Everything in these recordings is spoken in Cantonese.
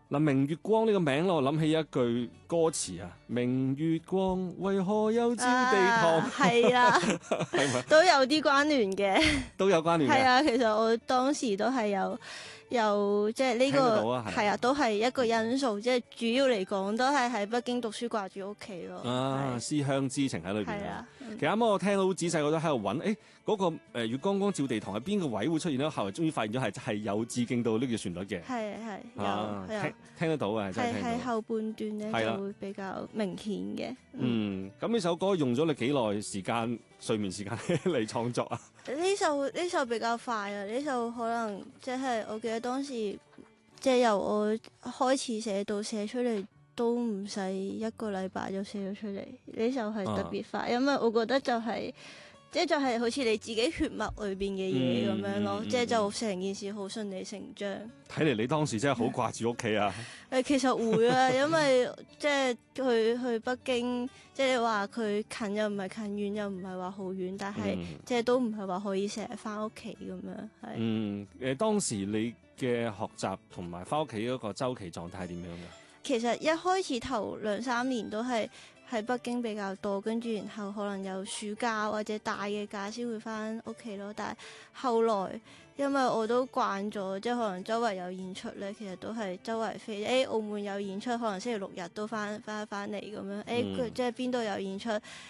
嗱，明月光呢個名咧，我諗起一句歌詞啊，明月光為何又照地堂？ 係啊， 係咪都有啲關聯嘅。 都有關聯嘅？ 係啊，其實我當時都係有即係呢聽得到個啊係係啊，都係一個因素。即係主要嚟講，都係喺北京讀書掛住屋企咯。 啊，思鄉之情喺裏邊啊係啊。 其實啱啱我聽到好仔細，我都喺度揾，嗰個月光光照地堂係邊個位會出現咧？後來終於發現咗係有致敬到呢個旋律嘅。 係有啊， 有聽得到嘅，真係聽到。 係後半段咧係啦就會比較明顯嘅。 咁呢首歌用咗你幾耐時間睡眠時間嚟創作啊？ 呢首比較快啊！呢首可能即係我記得當時即係由我開始寫到寫出嚟都唔使一個禮拜就寫咗出嚟。呢首係特別快，因為我覺得就係即係就係好似你自己血脈裏邊嘅嘢咁樣咯，即係就成件事好順理成章。 睇嚟你當時真係好掛住屋企啊！ 其實會啊，因為即係去北京，即係你話佢近又唔係近，遠又唔係話好遠，但係即係都唔係話可以成日翻屋企咁樣。係。 當時你嘅學習同埋翻屋企嗰個週期狀態係點樣㗎？ 其實一開始頭2-3年都係喺北京比較多，跟住然後可能有暑假或者大嘅假先會翻屋企咯。但係後來因為我都慣咗，即係可能周圍有演出咧，其實都係周圍飛。澳門有演出，可能星期六日都翻嚟咁樣。即係邊度有演出，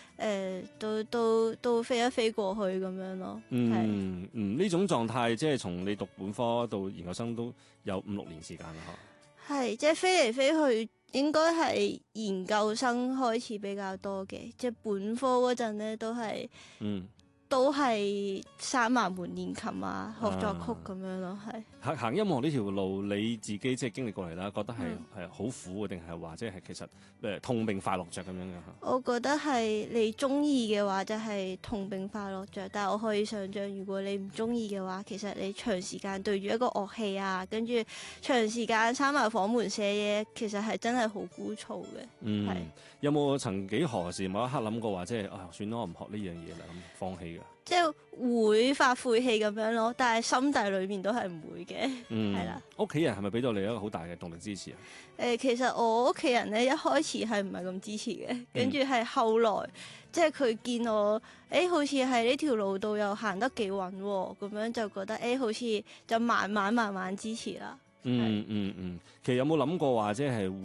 都飛一飛過去咁樣咯。 呢種狀態即係從你讀本科到研究生都有5-6年時間啦， 係，即係飛嚟飛去，應該係研究生開始比較多嘅，即係本科嗰陣咧都係閂埋門練琴啊，學作曲咁樣咯，係。 行音樂呢條路，你自己即係經歷過嚟啦，覺得係好苦定係話即係其實痛並快樂着咁樣嘅？ 我覺得係你中意嘅話，就係痛並快樂着。但係我可以想像，如果你唔中意嘅話，其實你長時間對住一個樂器啊，跟住長時間閂埋房門寫嘢，其實係真係好枯燥嘅。 有冇曾幾何時某一刻諗過話，即係算啦，我唔學呢樣嘢啦，咁放棄㗎？ 即係會發晦氣咁樣咯，但係心底裏面都係唔會嘅，係啦。 屋企人係咪俾到你一個好大嘅動力支持啊？ 其實我屋企人咧一開始係唔係咁支持嘅，跟住係後來即係佢見我好似喺呢條路度又行得幾穩喎，咁樣就覺得好似就慢慢支持啦。 其實有冇諗過話即係